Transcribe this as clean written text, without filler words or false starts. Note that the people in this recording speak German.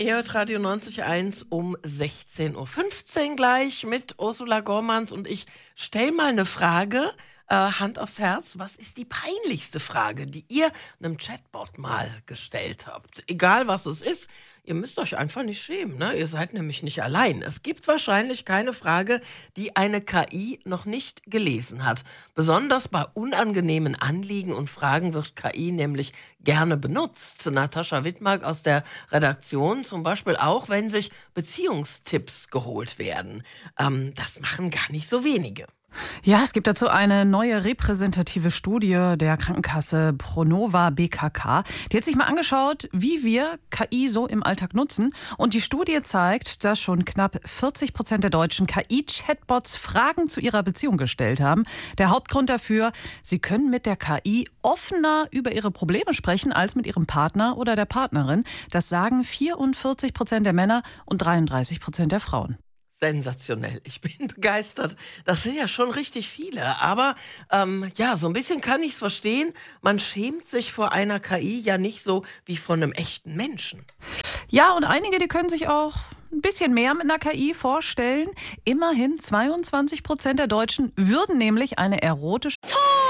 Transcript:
Ihr hört Radio 90.1 um 16:15 Uhr gleich mit Ursula Gormans und ich stelle mal eine Frage, Hand aufs Herz. Was ist die peinlichste Frage, die ihr einem Chatbot mal gestellt habt? Egal was es ist, ihr müsst euch einfach nicht schämen, ne? Ihr seid nämlich nicht allein. Es gibt wahrscheinlich keine Frage, die eine KI noch nicht gelesen hat. Besonders bei unangenehmen Anliegen und Fragen wird KI nämlich gerne benutzt. Natascha Wittmark aus der Redaktion zum Beispiel auch, wenn sich Beziehungstipps geholt werden. Das machen gar nicht so wenige. Ja, es gibt dazu eine neue repräsentative Studie der Krankenkasse Pronova BKK. Die hat sich mal angeschaut, wie wir KI so im Alltag nutzen. Und die Studie zeigt, dass schon knapp 40% der Deutschen KI-Chatbots Fragen zu ihrer Beziehung gestellt haben. Der Hauptgrund dafür, sie können mit der KI offener über ihre Probleme sprechen als mit ihrem Partner oder der Partnerin. Das sagen 44% der Männer und 33% der Frauen. Sensationell. Ich bin begeistert. Das sind ja schon richtig viele. Aber ja, so ein bisschen kann ich es verstehen. Man schämt sich vor einer KI ja nicht so wie vor einem echten Menschen. Ja, und einige, die können sich auch ein bisschen mehr mit einer KI vorstellen. Immerhin 22% der Deutschen würden nämlich eine erotische